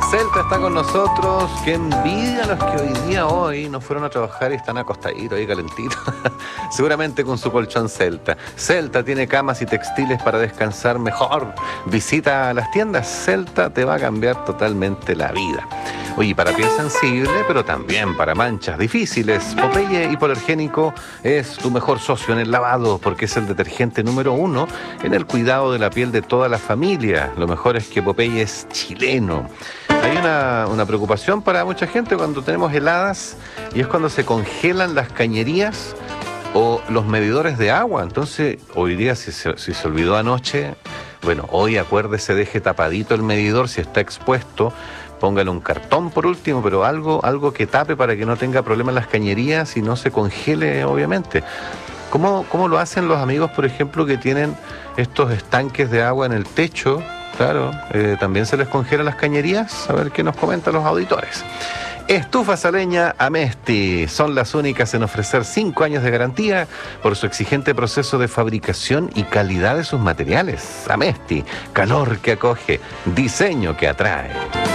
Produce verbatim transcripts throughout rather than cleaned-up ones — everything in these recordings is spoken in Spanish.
Celta está con nosotros. Qué envidia los que hoy día, hoy, no fueron a trabajar y están acostaditos ahí calentitos. Seguramente con su colchón Celta. Celta tiene camas y textiles para descansar mejor. Visita las tiendas Celta, te va a cambiar totalmente la vida. Oye, para piel sensible, pero también para manchas difíciles, Popeye Hipoalergénico es tu mejor socio en el lavado, porque es el detergente número uno en el cuidado de la piel de toda la familia. Lo mejor es que Popeye es chileno. Hay una, una preocupación para mucha gente cuando tenemos heladas, y es cuando se congelan las cañerías o los medidores de agua. Entonces, hoy día, si se, si se olvidó anoche, bueno, hoy acuérdese, deje tapadito el medidor, si está expuesto, póngale un cartón por último, pero algo, algo que tape para que no tenga problemas las cañerías y no se congele, obviamente. ¿Cómo, cómo lo hacen los amigos, por ejemplo, que tienen estos estanques de agua en el techo? Claro, eh, ¿también se les congelan las cañerías? A ver qué nos comentan los auditores. Estufas a leña Amesti son las únicas en ofrecer cinco años de garantía por su exigente proceso de fabricación y calidad de sus materiales. Amesti, calor que acoge, diseño que atrae.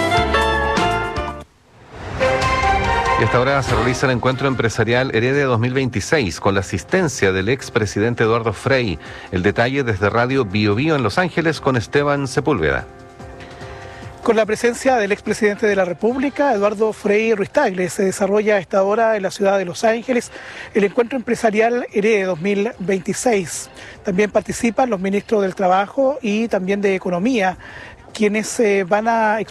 Y hasta ahora se realiza el encuentro empresarial Heredia dos mil veintiséis con la asistencia del expresidente Eduardo Frei. El detalle desde Radio Bio Bio en Los Ángeles con Esteban Sepúlveda. Con la presencia del expresidente de la República, Eduardo Frei Ruiz-Tagle, se desarrolla a esta hora en la ciudad de Los Ángeles el encuentro empresarial Heredia dos mil veintiséis. También participan los ministros del Trabajo y también de Economía, quienes eh, van a